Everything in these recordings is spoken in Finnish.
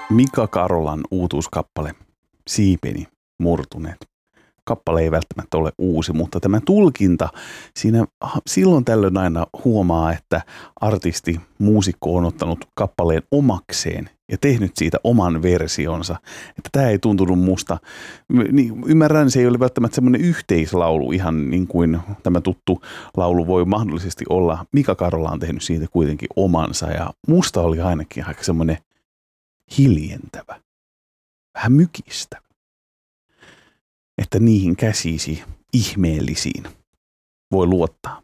Mika Karolan uutuuskappale Siipeni murtuneet. Kappale ei välttämättä ole uusi, mutta tämä tulkinta, siinä silloin tällöin aina huomaa, että artisti, muusikko on ottanut kappaleen omakseen ja tehnyt siitä oman versionsa. Että tämä ei tuntunut musta. Niin, ymmärrän, se ei ole välttämättä semmoinen yhteislaulu, ihan niin kuin tämä tuttu laulu voi mahdollisesti olla. Mika Karola on tehnyt siitä kuitenkin omansa ja musta oli ainakin aika semmoinen hiljentävä, vähän mykistävä. Että niihin käsisi ihmeellisiin voi luottaa.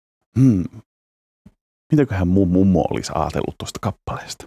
Mitäköhän mun mummo olisi ajatellut tuosta kappaleesta?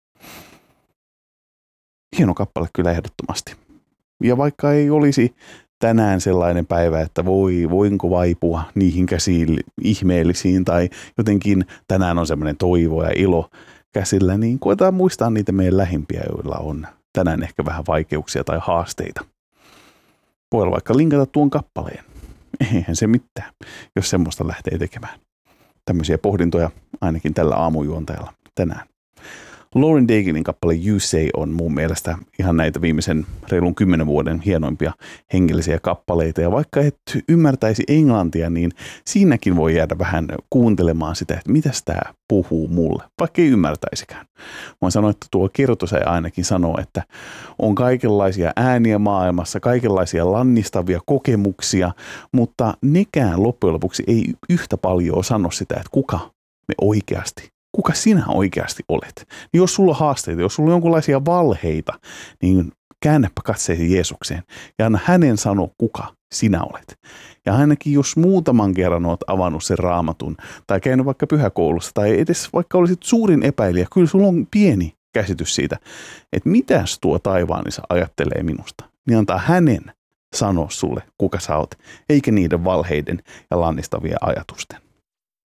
Hieno kappale kyllä ehdottomasti. Ja vaikka ei olisi tänään sellainen päivä, että voinko vaipua niihin käsiin ihmeellisiin tai jotenkin tänään on semmoinen toivo ja ilo käsillä, niin koetaan muistaa niitä meidän lähimpiä, joilla on tänään ehkä vähän vaikeuksia tai haasteita. Voi vaikka linkata tuon kappaleen. Eihän se mitään, jos semmoista lähtee tekemään. Tämmöisiä pohdintoja ainakin tällä aamujuontajalla tänään. Lauren Dagenin kappale You Say on mun mielestä ihan näitä viimeisen reilun 10 vuoden hienoimpia hengellisiä kappaleita. Ja vaikka et ymmärtäisi englantia, niin siinäkin voi jäädä vähän kuuntelemaan sitä, että mitäs tää puhuu mulle, vaikka ei ymmärtäisikään. Voin sanoa, että tuo kirjoitusaja ainakin sanoo, että on kaikenlaisia ääniä maailmassa, kaikenlaisia lannistavia kokemuksia, mutta nekään loppujen lopuksi ei yhtä paljon sano sitä, että kuka sinä oikeasti olet. Niin jos sulla on haasteita, jos sulla on jonkinlaisia valheita, niin käännäpä katseesi Jeesukseen ja anna hänen sanoa, kuka sinä olet. Ja ainakin jos muutaman kerran olet avannut sen Raamatun tai käynyt vaikka pyhäkoulussa tai edes vaikka olisit suurin epäilijä, kyllä sulla on pieni käsitys siitä, että mitäs tuo taivaanisa ajattelee minusta. Niin antaa hänen sanoa sulle, kuka sä oot, eikä niiden valheiden ja lannistavia ajatusten.